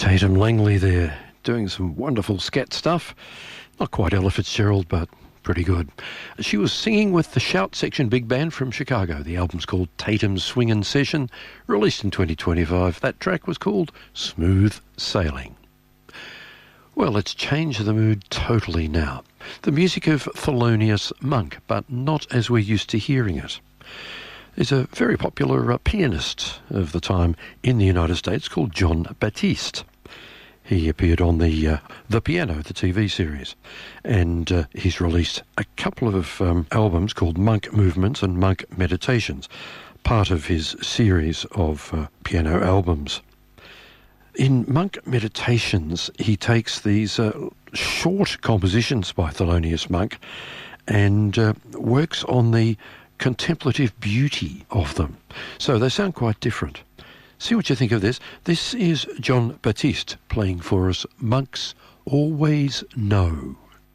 Tatum Langley there, doing some wonderful scat stuff. Not quite Ella Fitzgerald, but pretty good. She was singing with the Shout Section Big Band from Chicago. The album's called Tatum's Swingin' Session, released in 2025. That track was called Smooth Sailing. Well, let's change the mood totally now. The music of Thelonious Monk, but not as we're used to hearing it. There's a very popular pianist of the time in the United States called Jon Batiste. He appeared on the Piano, the TV series, and he's released a couple of albums called Monk Movements and Monk Meditations, part of his series of piano albums. In Monk Meditations, he takes these short compositions by Thelonious Monk and works on the contemplative beauty of them. So they sound quite different. See what you think of this. This is Jon Batiste playing for us Monks Always Know.